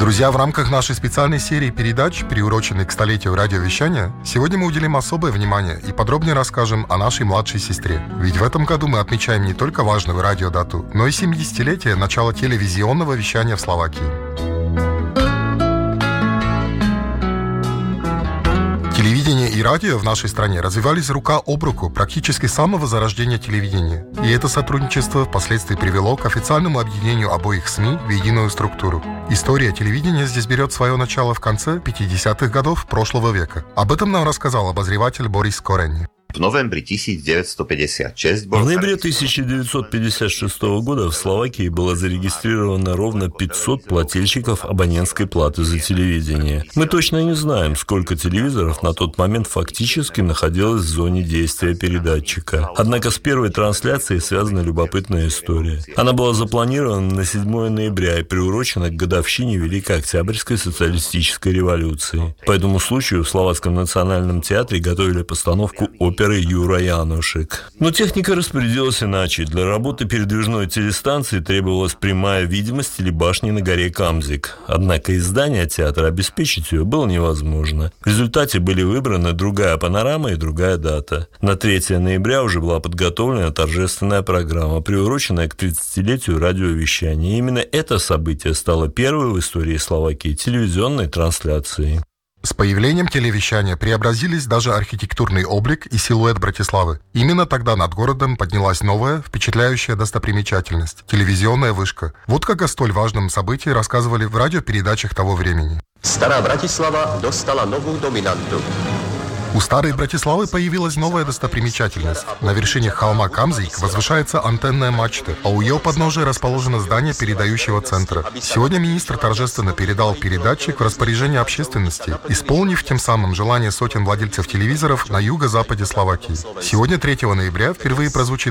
Друзья, в рамках нашей специальной серии передач, приуроченной к столетию радиовещания, сегодня мы уделим особое внимание и подробнее расскажем о нашей младшей сестре. Ведь в этом году мы отмечаем не только важную радиодату, но и 70-летие начала телевизионного вещания в Словакии. Телевидение и радио в нашей стране развивались рука об руку практически с самого зарождения телевидения. И это сотрудничество впоследствии привело к официальному объединению обоих СМИ в единую структуру. История телевидения здесь берет свое начало в конце 50-х годов прошлого века. Об этом нам рассказал обозреватель Борис Корень. В ноябре 1956 года в Словакии было зарегистрировано ровно 500 плательщиков абонентской платы за телевидение. Мы точно не знаем, сколько телевизоров на тот момент фактически находилось в зоне действия передатчика. Однако с первой трансляцией связана любопытная история. Она была запланирована на 7 ноября и приурочена к годовщине Великой Октябрьской социалистической революции. По этому случаю в Словацком национальном театре готовили постановку оперы «Юра Янушек». Но техника распорядилась иначе. Для работы передвижной телестанции требовалась прямая видимость телебашни на горе Камзик. Однако из здания театра обеспечить ее было невозможно. В результате были выбраны другая панорама и другая дата. На 3 ноября уже была подготовлена торжественная программа, приуроченная к 30-летию радиовещания. И именно это событие стало первой в истории Словакии телевизионной трансляцией. С появлением телевещания преобразились даже архитектурный облик и силуэт Братиславы. Именно тогда над городом поднялась новая, впечатляющая достопримечательность – телевизионная вышка. Вот как о столь важном событии рассказывали в радиопередачах того времени. Старая Братислава достала новую доминанту. У старой Братиславы появилась новая достопримечательность. На вершине холма Камзик возвышается антенная мачта, а у ее подножия расположено здание передающего центра. Сегодня министр торжественно передал передатчик в распоряжение общественности, исполнив тем самым желание сотен владельцев телевизоров на юго-западе Словакии. Сегодня, 3 ноября, впервые прозвучит